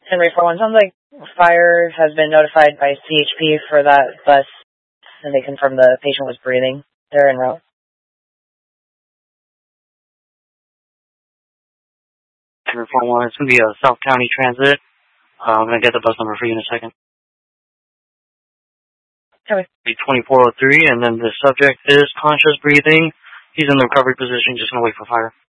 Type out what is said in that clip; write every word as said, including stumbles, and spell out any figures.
Henry four one, sounds like fire has been notified by C H P for that bus, and they confirmed the patient was breathing. They're en route. Henry four one, it's going to be a South County Transit. Uh, I'm going to get the bus number for you in a second. Okay. twenty-four oh three, and then the subject is conscious breathing. He's in the recovery position, just going to wait for fire.